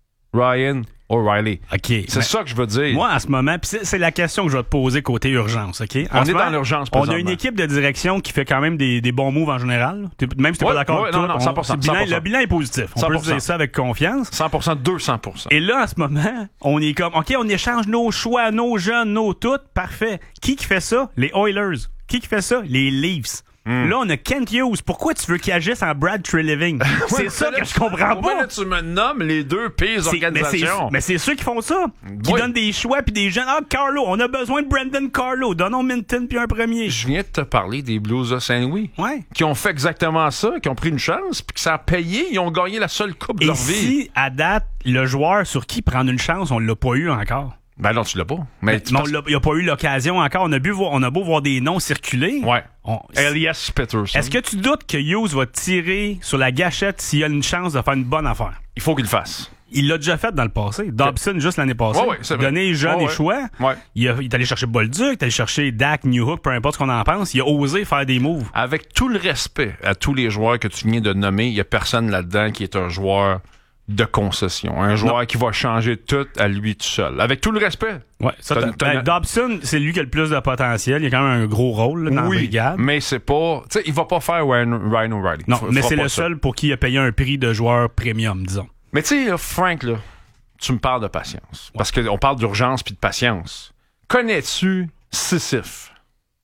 Ryan O'Reilly. OK. C'est ça que je veux dire. Moi, en ce moment, puis c'est la question que je vais te poser côté urgence, OK? On est dans l'urgence présentement. On a une équipe de direction qui fait quand même des bons moves en général. Même si t'es pas d'accord avec tout. Non, 100%. Le bilan est positif. On peut dire ça avec confiance. 100%, 200%. Et là, en ce moment, on est comme, OK, on échange nos choix, nos jeunes, nos tout. Parfait. Qui fait ça? Les Oilers. Qui fait ça? Les Leafs. Là, on a Kent Hughes. Pourquoi tu veux qu'il agisse en Brad Treliving? C'est ça que je comprends pas. Là, tu me nommes les deux pires organisations. Mais c'est ceux qui font ça. Qui donnent des choix puis des jeunes. Ah, Carlo, on a besoin de Brandon Carlo. Donnons Minton puis un premier. Je viens de te parler des Blues de Saint-Louis. Ouais. Qui ont fait exactement ça, qui ont pris une chance puis que ça a payé. Ils ont gagné la seule coupe de leur vie. Et si, à date, le joueur sur qui prendre une chance, on l'a pas eu encore. Ben non, tu l'as pas. Mais non, il n'y a pas eu l'occasion encore. On a beau voir des noms circuler. Ouais. Elias Pettersson. Est-ce que tu doutes que Hughes va tirer sur la gâchette s'il a une chance de faire une bonne affaire? Il faut qu'il le fasse. Il l'a déjà fait dans le passé. Dobson, juste l'année passée. C'est vrai. Donné jeunes et choix. Ouais. Il est allé chercher Bolduc, il est allé chercher Dak, Newhook, peu importe ce qu'on en pense. Il a osé faire des moves. Avec tout le respect à tous les joueurs que tu viens de nommer, il n'y a personne là-dedans qui est un joueur de concession. Un joueur qui va changer tout à lui tout seul. Avec tout le respect. Ouais, Dobson, c'est lui qui a le plus de potentiel. Il a quand même un gros rôle là, dans la brigade. Mais c'est pas... Tu sais, il va pas faire Ryan O'Reilly. Non, mais c'est le seul pour qui il a payé un prix de joueur premium, disons. Mais tu sais, Frank, là, tu me parles de patience. Ouais. Parce qu'on parle d'urgence puis de patience. Connais-tu Sisyphe?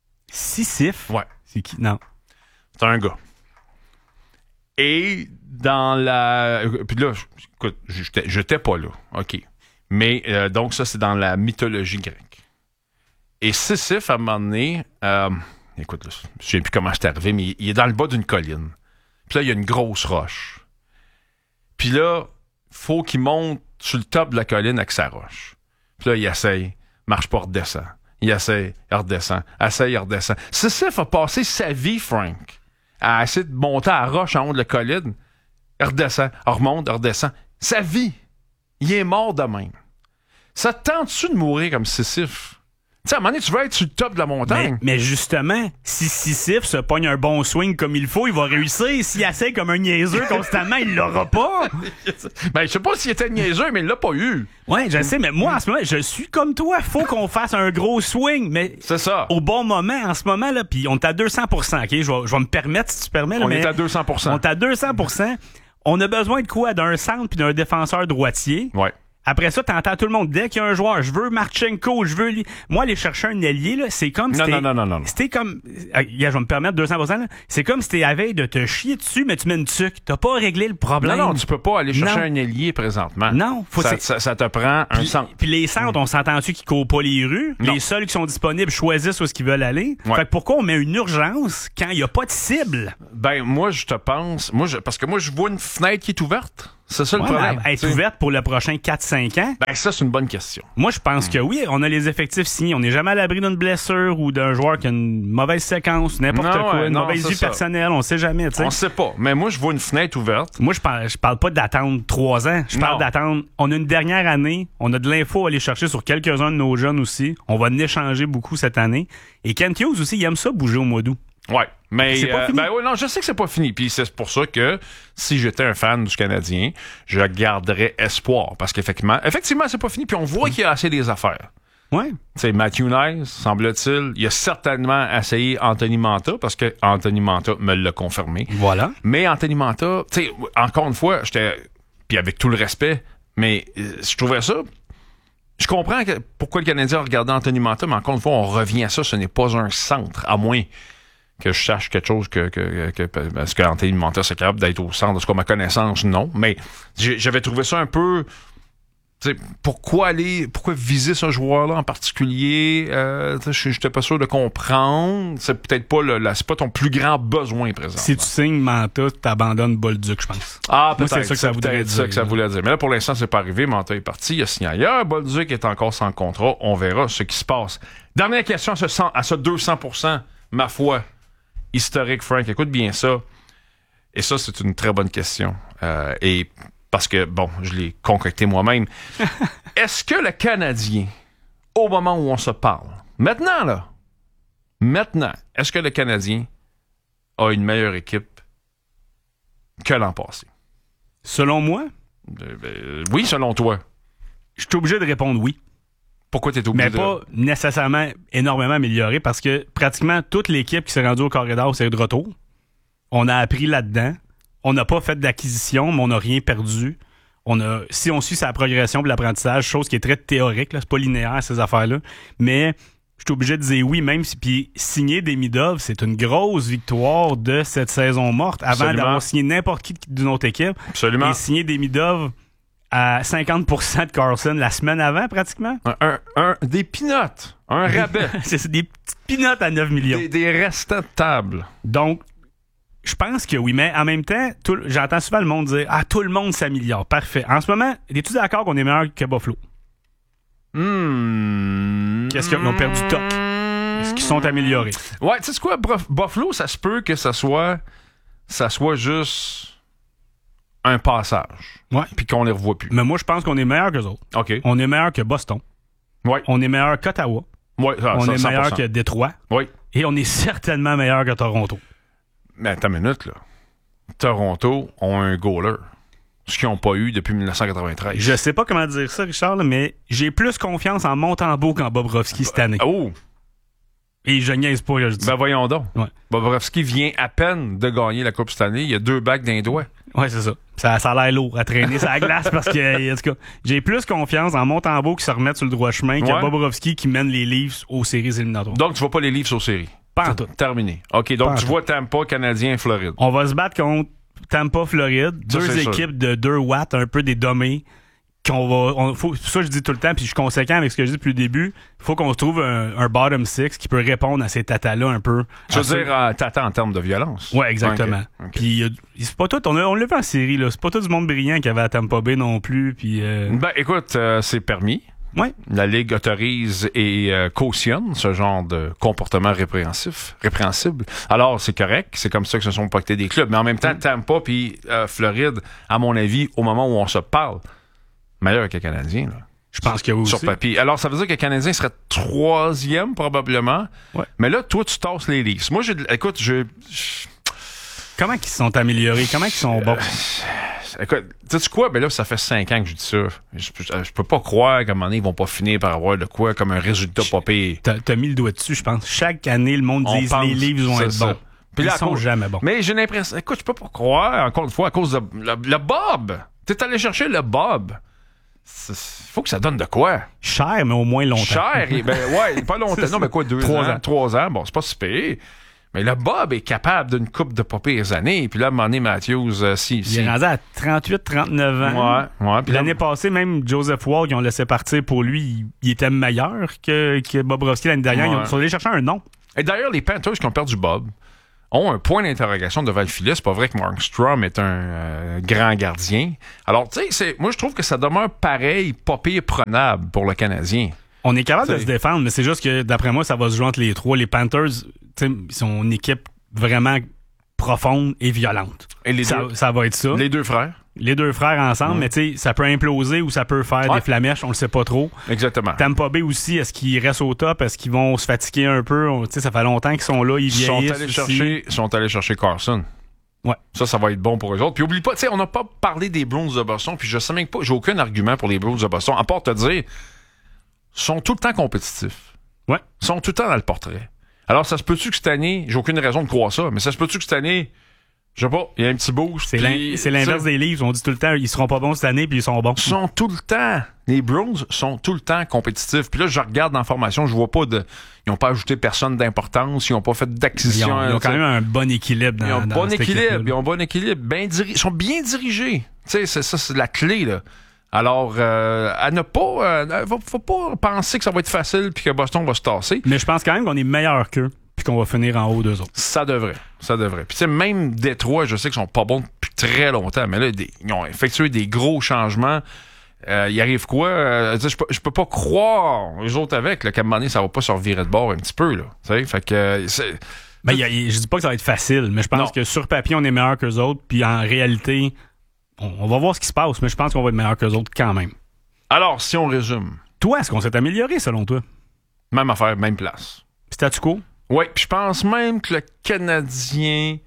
Sisyphe? Ouais. C'est qui? Non. C'est un gars. Et dans la... Puis là, écoute, j'étais pas là, OK. Mais donc ça, c'est dans la mythologie grecque. Et Sisyphe, à un moment donné... écoute, là, je ne sais plus comment c'est arrivé, mais il est dans le bas d'une colline. Puis là, il y a une grosse roche. Puis là, faut qu'il monte sur le top de la colline avec sa roche. Puis là, il essaye, marche pas, redescend. Il essaye, il redescend. Essaye, il redescend. Sisyphe a passé sa vie, Frank, à essayer de monter à la roche en haut de la colline. Il redescend, il remonte, il redescend. Sa vie, il est mort de même. Ça te tente-tu de mourir comme Sisyphe? Tu sais, à un moment donné, tu vas être sur le top de la montagne. Mais justement, si Sisyphe se pogne un bon swing comme il faut, il va réussir. S'il essaie comme un niaiseux constamment, il l'aura pas. Ben, je sais pas s'il était niaiseux, mais il l'a pas eu. Ouais, je sais, mais moi, en ce moment, je suis comme toi. Faut qu'on fasse un gros swing, mais c'est ça. Au bon moment, en ce moment, là, puis on est à 200%, OK? Je vais me permettre, si tu permets. Là, on est à 200%. On est à 200%. On a besoin de quoi? D'un centre puis d'un défenseur droitier. Ouais. Après ça, t'entends tout le monde. Dès qu'il y a un joueur, je veux Marchenko, je veux... Moi, aller chercher un ailier, là, c'est comme... Non. C'était comme... Je vais me permettre 200%. Là. C'est comme si t'es à veille de te chier dessus, mais tu mets une tuque. T'as pas réglé le problème. Non, tu peux pas aller chercher un ailier présentement. Non. Ça te prend un centre. Puis les centres, on s'entend-tu qu'ils courent pas les rues? Non. Les seuls qui sont disponibles choisissent où est-ce qu'ils veulent aller. Ouais. Fait que pourquoi on met une urgence quand il y a pas de cible? Ben, moi, je te pense... Parce que moi, je vois une fenêtre qui est ouverte. C'est ça le problème. Être ouverte pour le prochain 4-5 ans? Ben, ça, c'est une bonne question. Moi, je pense que oui, on a les effectifs signés. On n'est jamais à l'abri d'une blessure ou d'un joueur qui a une mauvaise séquence, n'importe quoi, une mauvaise vie personnelle, on sait jamais. T'sais. On sait pas. Mais moi, je vois une fenêtre ouverte. Moi, je parle pas d'attendre 3 ans. Je parle d'attendre... On a une dernière année. On a de l'info à aller chercher sur quelques-uns de nos jeunes aussi. On va en échanger beaucoup cette année. Et Kent Hughes aussi, il aime ça bouger au mois d'août. Ouais, mais c'est pas fini. non, je sais que c'est pas fini. Puis c'est pour ça que si j'étais un fan du Canadien, je garderais espoir. Parce qu'effectivement, c'est pas fini. Puis on voit qu'il y a assez des affaires. Ouais. Tu sais, Matthew Nice, semble-t-il, il a certainement essayé Anthony Manta, parce que Anthony Manta me l'a confirmé. Voilà. Mais Anthony Manta, tu sais, encore une fois, puis avec tout le respect, mais je trouvais ça... Je comprends pourquoi le Canadien a regardé Anthony Manta, mais encore une fois, on revient à ça, ce n'est pas un centre, à moins que je sache quelque chose parce que Anthony Manta, c'est capable d'être au centre, de ce qu'à ma connaissance, non. Mais j'avais trouvé ça un peu... Pourquoi viser ce joueur-là en particulier? Je n'étais pas sûr de comprendre. C'est peut-être pas c'est pas ton plus grand besoin présent. Si tu signes Manta, tu t'abandonnes Bolduc, je pense. Ah, peut-être. Moi, c'est ça que ça voudrait dire. C'est ça que ça voulait dire. Mais là, pour l'instant, c'est pas arrivé. Manta est parti. Il a signé ailleurs. Bolduc est encore sans contrat. On verra ce qui se passe. Dernière question à ce 200%, ma foi, historique, Frank. Écoute bien ça. Et ça, c'est une très bonne question. Parce que, bon, je l'ai concocté moi-même. Est-ce que le Canadien, au moment où on se parle, maintenant, est-ce que le Canadien a une meilleure équipe que l'an passé? Selon moi? Oui, selon toi. Je suis obligé de répondre oui. Pourquoi tu es obligé Mais pas nécessairement énormément amélioré, parce que pratiquement toute l'équipe qui s'est rendue au corridor, c'est de retour. On a appris là-dedans. On n'a pas fait d'acquisition, mais on n'a rien perdu. Si on suit sa progression de l'apprentissage, chose qui est très théorique, là, c'est pas linéaire, ces affaires-là, mais je suis obligé de dire oui, même si puis signer Demidov, c'est une grosse victoire de cette saison morte, avant d'avoir signé n'importe qui d'une autre équipe. Absolument. Et signer Demidov à 50% de Carlson la semaine avant, pratiquement. Des peanuts, un rabais. C'est des petites peanuts à 9 millions. Des restants de table. Donc, je pense que oui, mais en même temps, j'entends souvent le monde dire « Ah, tout le monde s'améliore. » Parfait. En ce moment, es-tu d'accord qu'on est meilleur que Buffalo? Qu'est-ce qu'ils ont perdu top? Est-ce qu'ils sont améliorés? Ouais, tu sais quoi? Buffalo, ça se peut que ça soit juste un passage. Ouais. Puis qu'on les revoit plus. Mais moi, je pense qu'on est meilleur qu'eux autres. OK. On est meilleur que Boston. Ouais. On est meilleur qu'Ottawa. Ouais, on est meilleur que Détroit. Oui. Et on est certainement meilleur que Toronto. Mais attends une minute, là. Toronto ont un goaler. Ce qu'ils n'ont pas eu depuis 1993. Je sais pas comment dire ça, Richard, là, mais j'ai plus confiance en Montembeault qu'en Bobrovski cette année. Oh! Et je niaise pas, là, je dis. Ben voyons donc. Ouais. Bobrovski vient à peine de gagner la Coupe cette année. Il y a 2 bagues d'un doigt. Ouais, c'est ça. Ça a l'air lourd à traîner sur la glace parce que, en tout cas, j'ai plus confiance en Montembeault qui se remet sur le droit chemin qu'à Bobrovski qui mène les Leafs aux séries éliminatoires. Donc, tu vois pas les Leafs aux séries? Pas en tout. Terminé. OK, donc tu vois Tampa, Canadien, Floride. On va se battre contre Tampa, Floride. Deux équipes de 2 watts, un peu des dommés. Ça, je dis tout le temps, puis je suis conséquent avec ce que je dis depuis le début. Il faut qu'on se trouve un bottom six qui peut répondre à ces tatas-là un peu. Je veux dire, tata en termes de violence. Ouais, exactement. Okay. Puis, c'est pas tout. On l'a vu en série, là. C'est pas tout du monde brillant qui avait à Tampa Bay non plus. Puis, Ben, écoute, c'est permis. Ouais. La Ligue autorise et cautionne ce genre de comportement répréhensible. Alors, c'est correct. C'est comme ça que se sont pactés des clubs. Mais en même temps, Tampa puis Floride, à mon avis, au moment où on se parle, meilleur que le Canadien. Là. Je pense que oui sur aussi. Papier. Alors, ça veut dire que le Canadien serait 3e, probablement. Ouais. Mais là, toi, tu tasses les Leafs. Moi, écoute, Comment ils se sont améliorés? Comment ils sont bons? Écoute, sais-tu quoi? Ben là, ça fait 5 ans que je dis ça. Je peux pas croire qu'à un moment donné, ils vont pas finir par avoir de quoi comme un résultat pas pire. T'as mis le doigt dessus, je pense. Chaque année, le monde dit les Leafs vont être bons. Puis là, ils sont jamais bons. Mais j'ai l'impression... Écoute, je peux pas croire, encore une fois, à cause de le Bob. T'es allé chercher le Bob. Il faut que ça donne de quoi? Cher, mais au moins longtemps. Cher, pas longtemps. Non, mais quoi, 3 ans? Bon, c'est pas si pire. Mais le Bob est capable d'une coupe de pas pires années. Puis là, à un moment donné, Matthews, il est rendu à 38, 39 ans. Ouais. Puis l'année passée, même Joseph Wall, qui ont laissé partir pour lui, il était meilleur que Bobrovsky l'année dernière. Ils sont allés chercher un nom. Et d'ailleurs, les Panthers qui ont perdu Bob ont un point d'interrogation devant le filet. C'est pas vrai que Markstrom est un grand gardien. Alors, tu sais, moi, je trouve que ça demeure pareil, pas pire prenable pour le Canadien. On est capable de se défendre, mais c'est juste que, d'après moi, ça va se jouer entre les trois. Les Panthers, ils sont une équipe vraiment profonde et violente. Et ça va être ça. Les deux frères. Les deux frères ensemble, mais tu sais, ça peut imploser ou ça peut faire des flamèches, on le sait pas trop. Exactement. Tampa Bay aussi, est-ce qu'ils restent au top? Est-ce qu'ils vont se fatiguer un peu? Tu sais, ça fait longtemps qu'ils sont là, ils vieillissent. Ils sont allés chercher Carson. Ouais. Ça va être bon pour eux autres. Puis oublie pas, tu sais, on n'a pas parlé des Bruins de Boston, puis je sais même pas, j'ai aucun argument pour les Bruins de Boston, à part te dire, sont tout le temps compétitifs. Ouais. Sont tout le temps dans le portrait. Alors, ça se peut-tu que cette année, j'ai aucune raison de croire ça, mais ça se peut-tu que cette année, je sais pas, il y a un petit boost. C'est l'inverse des Leafs. On dit tout le temps, ils seront pas bons cette année, puis ils sont bons. Ils sont tout le temps. Les Bruins sont tout le temps compétitifs. Puis là, je regarde dans la formation, je vois pas ils n'ont pas ajouté personne d'importance, ils n'ont pas fait d'acquisition. Ils ont quand même un bon équilibre. Ils ont un bon équilibre. Ils sont bien dirigés. Tu sais, c'est la clé, là. Alors, à ne pas... faut pas penser que ça va être facile puis que Boston va se tasser. Mais je pense quand même qu'on est meilleur qu'eux puis qu'on va finir en haut d'eux autres. Ça devrait. Puis tu sais, même Détroit, je sais qu'ils sont pas bons depuis très longtemps, mais là, ils ont effectué des gros changements. Il arrive quoi? Je peux pas croire, eux autres avec, qu'à un moment donné, ça va pas se revirer de bord un petit peu, là. Tu sais, fait que... je dis pas que ça va être facile, mais je pense que sur papier, on est meilleur qu'eux autres, puis en réalité... On va voir ce qui se passe, mais je pense qu'on va être meilleur qu'eux autres quand même. Alors, si on résume. Toi, est-ce qu'on s'est amélioré selon toi? Même affaire, même place. Statu quo? Oui, puis je pense même que le Canadien,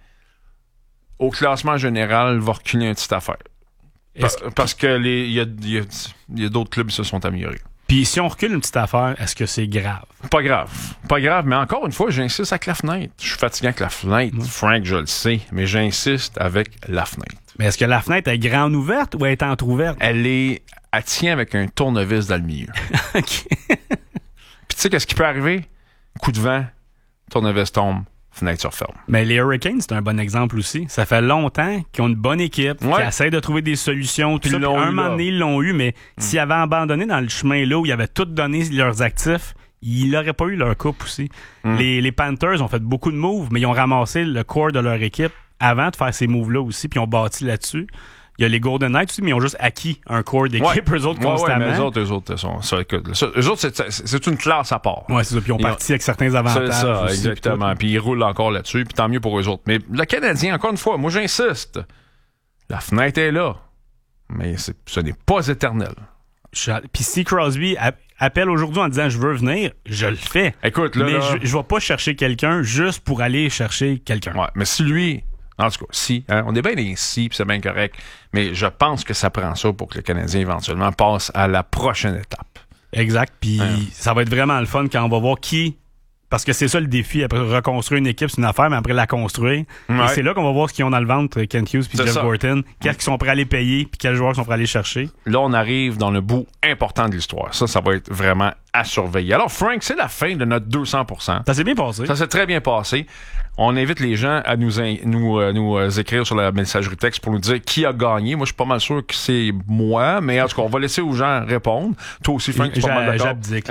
au classement général, va reculer une petite affaire. Parce que il y a d'autres clubs qui se sont améliorés. Puis si on recule une petite affaire, est-ce que c'est grave? Pas grave, mais encore une fois, j'insiste avec la fenêtre. Je suis fatigué avec la fenêtre, Frank, je le sais, mais j'insiste avec la fenêtre. Mais est-ce que la fenêtre est grande ouverte ou elle est entrouverte? Elle tient avec un tournevis dans le milieu. OK. Puis tu sais qu'est-ce qui peut arriver? Coup de vent, tournevis tombe, fenêtre se referme. Mais les Hurricanes, c'est un bon exemple aussi. Ça fait longtemps qu'ils ont une bonne équipe, qui essaie de trouver des solutions. Tout ça, puis un moment donné, ils l'ont eu, mais s'ils avaient abandonné dans le chemin là où ils avaient tout donné leurs actifs, ils n'auraient pas eu leur coupe aussi. Les Panthers ont fait beaucoup de moves, mais ils ont ramassé le core de leur équipe avant de faire ces moves-là aussi, puis ils ont bâti là-dessus. Il y a les Golden Knights aussi, mais ils ont juste acquis un core d'équipe, eux autres, constamment. Mais eux autres sont ça. Eux autres, c'est une classe à part. Ouais, c'est ça. Puis ils ont parti avec certains avantages. C'est ça, aussi, exactement. Puis ils roulent encore là-dessus, puis tant mieux pour eux autres. Mais le Canadien, encore une fois, moi j'insiste, la fenêtre est là, mais ce n'est pas éternel. Puis si Crosby appelle aujourd'hui en disant je veux venir, je le fais. Écoute, là, mais je vais pas chercher quelqu'un juste pour aller chercher quelqu'un. Ouais, mais si lui, en tout cas, on est bien des si, puis c'est bien correct, mais je pense que ça prend ça pour que le Canadien éventuellement passe à la prochaine étape. Exact, puis ça va être vraiment le fun quand on va voir qui... Parce que c'est ça le défi, après reconstruire une équipe, c'est une affaire, mais après la construire. Et c'est là qu'on va voir ce qu'ils ont dans le ventre, Kent Hughes puis Jeff Gorton. Qu'est-ce qu'ils sont prêts à aller payer, puis quels joueurs sont prêts à aller chercher. Là, on arrive dans le bout important de l'histoire. Ça va être vraiment à surveiller. Alors, Frank, c'est la fin de notre 200%. Ça s'est bien passé. Ça s'est très bien passé. On invite les gens à nous écrire sur la messagerie texte pour nous dire qui a gagné. Moi, je suis pas mal sûr que c'est moi, mais en tout cas, on va laisser aux gens répondre. Toi aussi, Frank, tu es pas mal d'accord. J'abdique.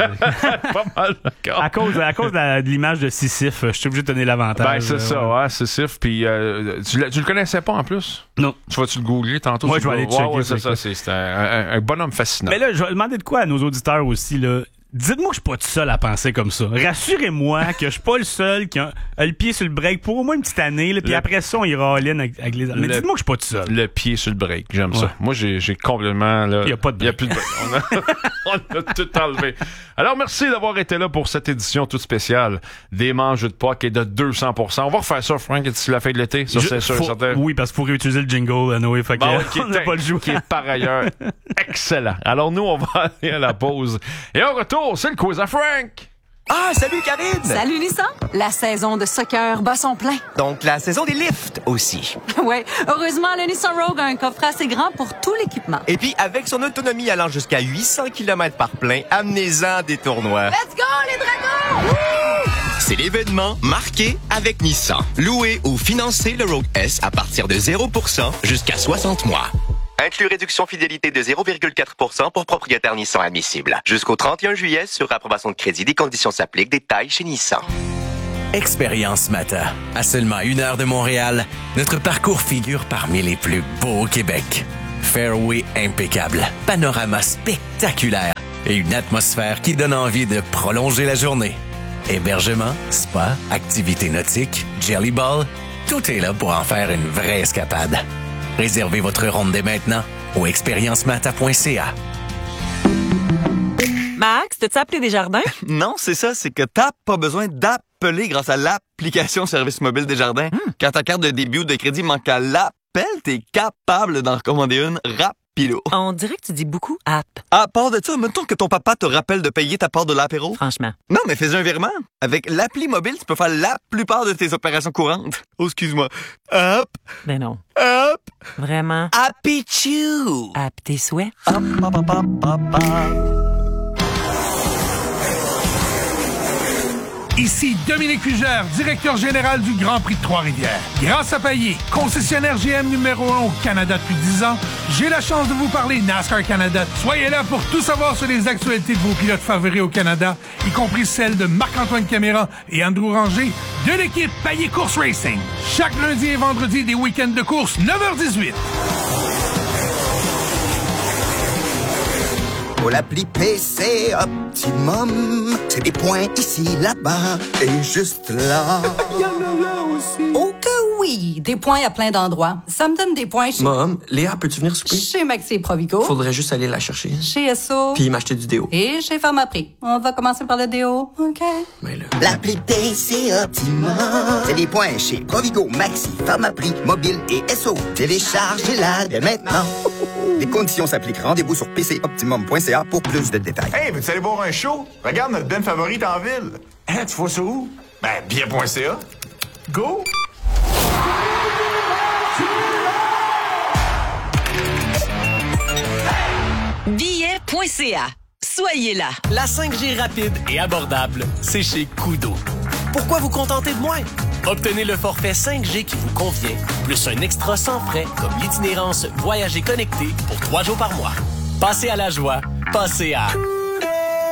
Pas mal d'accord. À cause de l'image de Sisyphe, je suis obligé de donner l'avantage. Ben, c'est ça, ouais, Sisyphe. Puis, tu le connaissais pas en plus? Non. Tu vas-tu le googler tantôt? Moi, je vais aller checker. Ouais, c'est ça. C'est un bonhomme fascinant. Mais là, je vais demander de quoi à nos auditeurs aussi, là. Dites-moi que je suis pas tout seul à penser comme ça. Rassurez-moi que je suis pas le seul qui a le pied sur le break pour au moins une petite année, puis après ça, on ira all-in avec les... Mais dites-moi que je suis pas tout seul. Le pied sur le break, j'aime ça. Moi, j'ai complètement... Il y a pas de break. Il y a plus de break. On a tout enlevé. Alors, merci d'avoir été là pour cette édition toute spéciale des manches de puck et de 200%. On va refaire ça, Frank, d'ici la fin de l'été. Ça, c'est sûr, certain. Oui, parce qu'il faut réutiliser le jingle, Noé. Fait que on n'a pas le jouer. Qui est par ailleurs excellent. Alors, nous, on va aller à la pause. Et au retour, c'est le quiz à Frank. Ah, salut Karine! Salut Nissan! La saison de soccer bat son plein. Donc la saison des lifts aussi. Ouais, heureusement, le Nissan Rogue a un coffret assez grand pour tout l'équipement. Et puis, avec son autonomie allant jusqu'à 800 km par plein, amenez-en des tournois. Let's go, les dragons! Woo! C'est l'événement marqué avec Nissan. Louez ou financez le Rogue S à partir de 0% jusqu'à 60 mois. Inclus réduction fidélité de 0,4% pour propriétaires Nissan admissibles. Jusqu'au 31 juillet, sur approbation de crédit, des conditions s'appliquent. Détails chez Nissan. Expérience Mata. À seulement 1 heure de Montréal, notre parcours figure parmi les plus beaux au Québec. Fairway impeccable, panorama spectaculaire et une atmosphère qui donne envie de prolonger la journée. Hébergement, spa, activités nautiques, jelly ball, tout est là pour en faire une vraie escapade. Réservez votre ronde dès maintenant au expériencemata.ca. Max, t'as-tu appelé Desjardins? Non, c'est ça, c'est que t'as pas besoin d'appeler grâce à l'application Service mobile Desjardins. Quand ta carte de débit ou de crédit manque à l'appel, t'es capable d'en recommander une rapido. On dirait que tu dis beaucoup app. À part de ça, mettons que ton papa te rappelle de payer ta part de l'apéro. Franchement. Non, mais fais un virement. Avec l'appli mobile, tu peux faire la plupart de tes opérations courantes. Oh, excuse-moi. Hop. Ben non. Hop. Vraiment. Happy Chew. App tes souhaits. Hop, hop, hop, hop, hop, hop. Ici Dominique Fugère, directeur général du Grand Prix de Trois-Rivières. Grâce à Payet, concessionnaire GM numéro 1 au Canada depuis 10 ans, j'ai la chance de vous parler NASCAR Canada. Soyez là pour tout savoir sur les actualités de vos pilotes favoris au Canada, y compris celles de Marc-Antoine Caméra et Andrew Ranger de l'équipe Payet Course Racing. Chaque lundi et vendredi des week-ends de course, 9h18. Pour l'appli PC Optimum, c'est des points ici, là-bas et juste là. Il y en a là aussi. Oh que oui, des points à plein d'endroits. Ça me donne des points chez... Mom, Léa, peux-tu venir souper? Chez Maxi et Provigo. Faudrait juste aller la chercher. Chez Esso. Puis m'acheter du déo. Et chez Pharmaprix. On va commencer par le déo, OK? Mais là... L'appli PC Optimum, c'est des points chez Provigo, Maxi, Pharmaprix, Mobile et Esso. Téléchargez-la dès maintenant. Les conditions s'appliquent. Rendez-vous sur pcoptimum.ca pour plus de détails. Hey, veux-tu aller voir un show? Regarde notre band favorite en ville. Hein, tu vois ça où? Ben, billet.ca. Go! Billet.ca. Soyez là. La 5G rapide et abordable, c'est chez Koodo. Pourquoi vous contenter de moins? Obtenez le forfait 5G qui vous convient, plus un extra sans frais comme l'itinérance Voyager connecté pour 3 jours par mois. Passez à la joie, passez à